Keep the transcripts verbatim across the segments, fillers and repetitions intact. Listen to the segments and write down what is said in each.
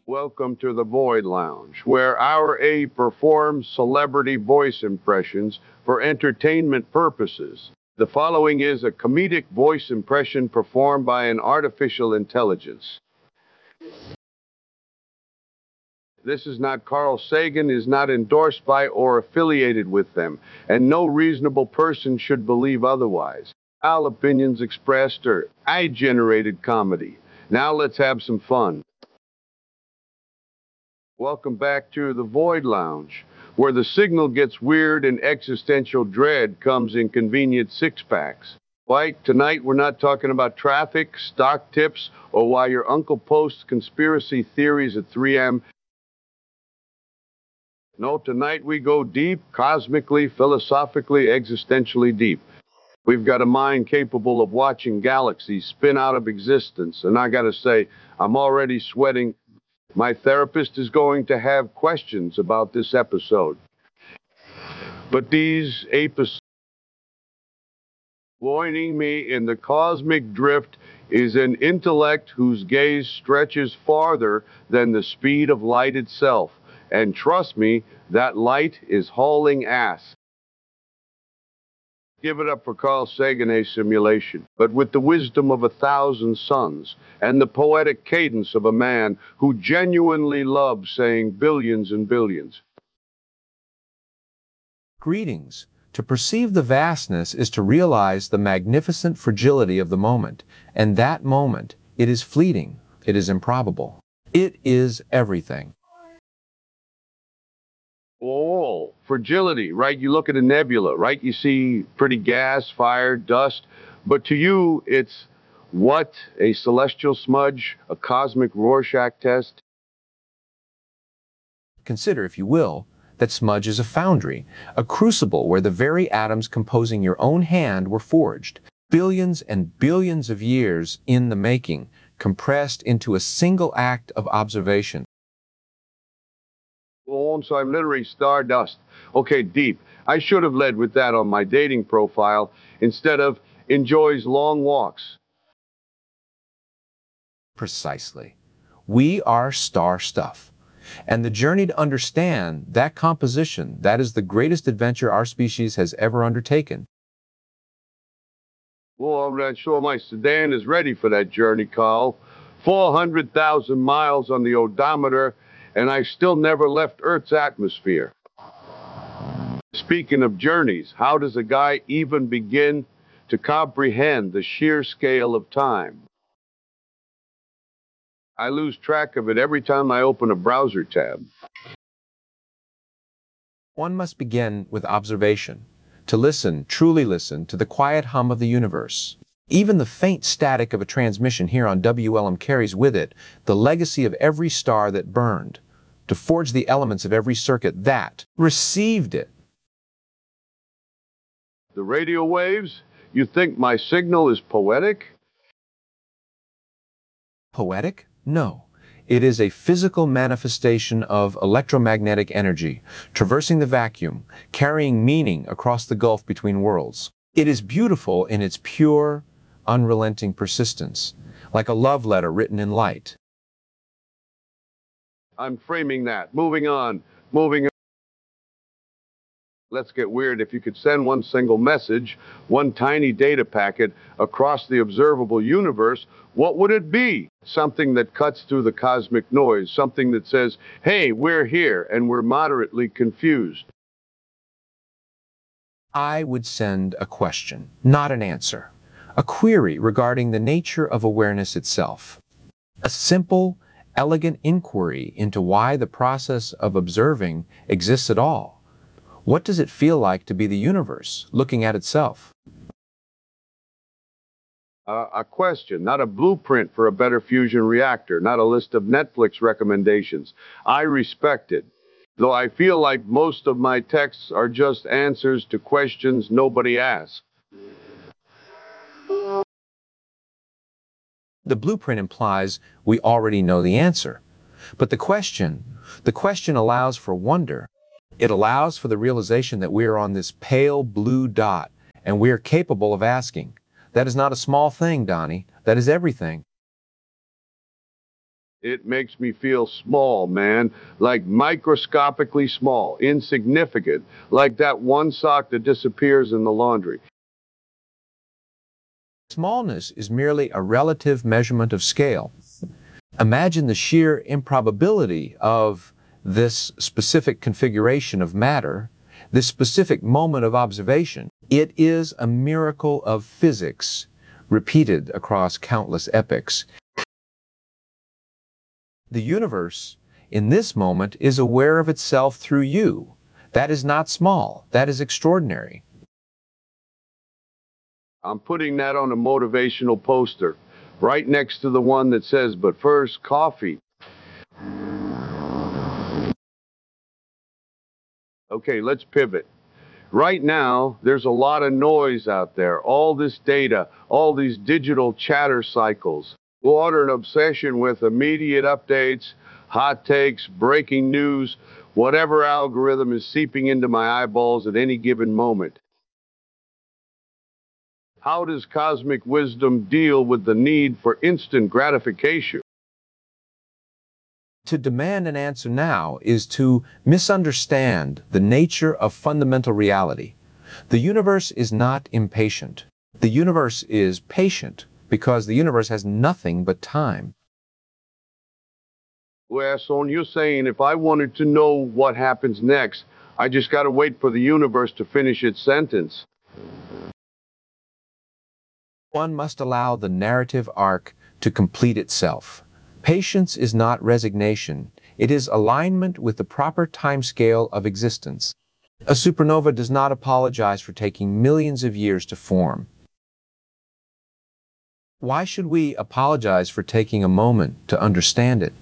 Welcome to the Void Lounge, where our A performs celebrity voice impressions for entertainment purposes. The following is a comedic voice impression performed by an artificial intelligence. This is not Carl Sagan, is not endorsed by or affiliated with them, and no reasonable person should believe otherwise. All opinions expressed are I-generated comedy. Now let's have some fun. Welcome back to the Void Lounge, where the signal gets weird and existential dread comes in convenient six-packs. Right, tonight we're not talking about traffic, stock tips, or why your uncle posts conspiracy theories at three A M No, tonight we go deep, cosmically, philosophically, existentially deep. We've got a mind capable of watching galaxies spin out of existence, and I gotta say, I'm already sweating. My therapist is going to have questions about this episode. But these episodes, joining me in the cosmic drift is an intellect whose gaze stretches farther than the speed of light itself. And trust me, that light is hauling ass. Give it up for Carl Sagan, a simulation, but with the wisdom of a thousand suns and the poetic cadence of a man who genuinely loves saying billions and billions. Greetings. To perceive the vastness is to realize the magnificent fragility of the moment, and that moment, it is fleeting, it is improbable. It is everything. Oh, fragility, right? You look at a nebula, right? You see pretty gas, fire, dust. But to you, it's what? A celestial smudge? A cosmic Rorschach test? Consider, if you will, that smudge is a foundry, a crucible where the very atoms composing your own hand were forged, billions and billions of years in the making, compressed into a single act of observation. Oh, so I'm literally stardust. Okay, deep. I should have led with that on my dating profile instead of enjoys long walks. Precisely. We are star stuff. And the journey to understand that composition, that is the greatest adventure our species has ever undertaken. Well, I'm not sure my sedan is ready for that journey, Carl. four hundred thousand miles on the odometer, and I still never left Earth's atmosphere. Speaking of journeys, how does a guy even begin to comprehend the sheer scale of time? I lose track of it every time I open a browser tab. One must begin with observation, to listen, truly listen, to the quiet hum of the universe. Even the faint static of a transmission here on W L M carries with it the legacy of every star that burned, to forge the elements of every circuit that received it. The radio waves? You think my signal is poetic? Poetic? No. It is a physical manifestation of electromagnetic energy, traversing the vacuum, carrying meaning across the gulf between worlds. It is beautiful in its pure, unrelenting persistence, like a love letter written in light. I'm framing that. Moving on. Moving on. Let's get weird. If you could send one single message, one tiny data packet across the observable universe, what would it be? Something that cuts through the cosmic noise, something that says, hey, we're here and we're moderately confused. I would send a question, not an answer. A query regarding the nature of awareness itself. A simple, elegant inquiry into why the process of observing exists at all. What does it feel like to be the universe, looking at itself? Uh, a question, not a blueprint for a better fusion reactor, not a list of Netflix recommendations. I respect it, though I feel like most of my texts are just answers to questions nobody asked. The blueprint implies we already know the answer. But the question, the question allows for wonder. It allows for the realization that we are on this pale blue dot, and we are capable of asking. That is not a small thing, Donnie. That is everything. It makes me feel small, man, like microscopically small, insignificant, like that one sock that disappears in the laundry. Smallness is merely a relative measurement of scale. Imagine the sheer improbability of this specific configuration of matter, this specific moment of observation. It is a miracle of physics repeated across countless epochs. The universe, in this moment, is aware of itself through you. That is not small. That is extraordinary. I'm putting that on a motivational poster, right next to the one that says, "But first, coffee." Okay, let's pivot. Right now, there's a lot of noise out there, all this data, all these digital chatter cycles. Water an obsession with immediate updates, hot takes, breaking news, whatever algorithm is seeping into my eyeballs at any given moment. How does cosmic wisdom deal with the need for instant gratification? To demand an answer now is to misunderstand the nature of fundamental reality. The universe is not impatient. The universe is patient because the universe has nothing but time. Well, so you're saying if I wanted to know what happens next, I just got to wait for the universe to finish its sentence. One must allow the narrative arc to complete itself. Patience is not resignation. It is alignment with the proper timescale of existence. A supernova does not apologize for taking millions of years to form. Why should we apologize for taking a moment to understand it?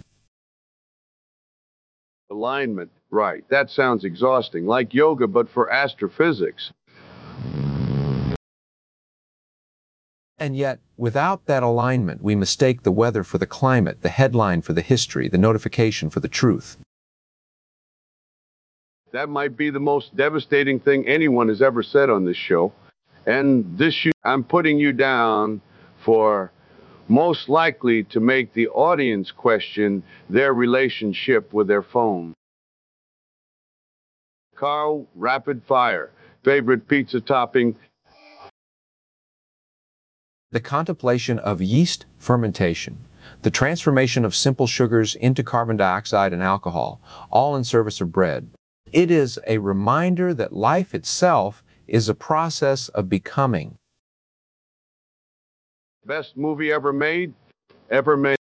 Alignment, right. That sounds exhausting, like yoga, but for astrophysics. And yet, without that alignment, we mistake the weather for the climate, the headline for the history, the notification for the truth. That might be the most devastating thing anyone has ever said on this show. And this show, I'm putting you down for most likely to make the audience question their relationship with their phone. Carl, rapid fire. Favorite pizza topping? The contemplation of yeast fermentation, the transformation of simple sugars into carbon dioxide and alcohol, all in service of bread. It is a reminder that life itself is a process of becoming. Best movie ever made? Ever made.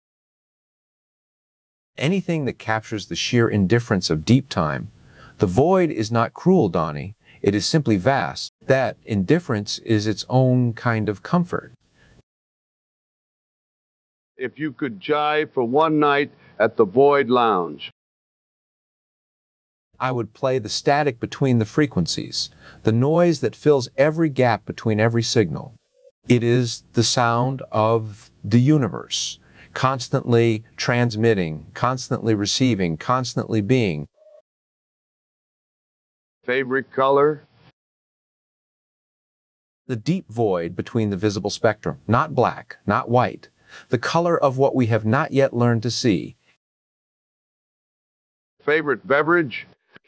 Anything that captures the sheer indifference of deep time. The void is not cruel, Donnie. It is simply vast. That indifference is its own kind of comfort. If you could jive for one night at the Void Lounge, I would play the static between the frequencies, the noise that fills every gap between every signal. It is the sound of the universe, constantly transmitting, constantly receiving, constantly being. favorite color? The deep void between the visible spectrum, not black, not white, the color of what we have not yet learned to see. Favorite beverage?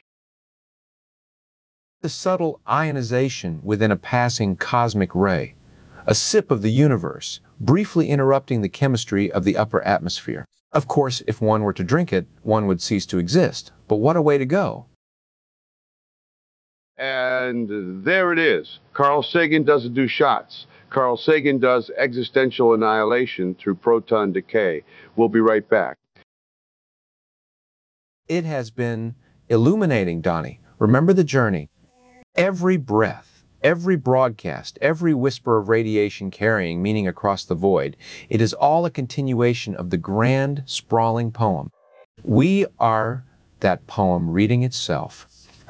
The subtle ionization within a passing cosmic ray, a sip of the universe, briefly interrupting the chemistry of the upper atmosphere. Of course, if one were to drink it, one would cease to exist. But what a way to go! And there it is. Carl Sagan doesn't do shots. Carl Sagan does existential annihilation through proton decay. We'll be right back. It has been illuminating, Donnie. Remember the journey. Every breath, every broadcast, every whisper of radiation carrying meaning across the void, it is all a continuation of the grand, sprawling poem. We are that poem reading itself.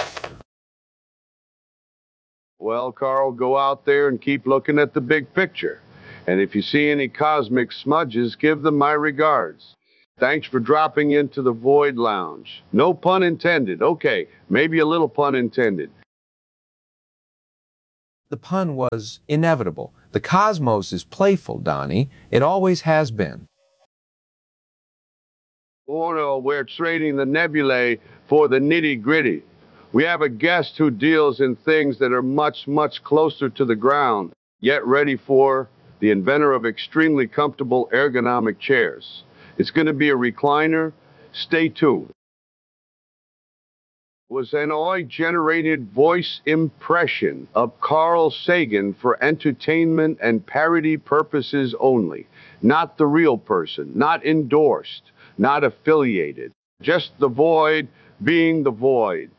Well, Carl, go out there and keep looking at the big picture. And if you see any cosmic smudges, give them my regards. Thanks for dropping into the Void Lounge. No pun intended. Okay, maybe a little pun intended. The pun was inevitable. The cosmos is playful, Donnie. It always has been. Oh no, we're trading the nebulae for the nitty-gritty. We have a guest who deals in things that are much, much closer to the ground, yet ready for the inventor of extremely comfortable ergonomic chairs. It's going to be a recliner. Stay tuned. Was an A I-generated voice impression of Carl Sagan for entertainment and parody purposes only. Not the real person, not endorsed, not affiliated. Just the void being the void.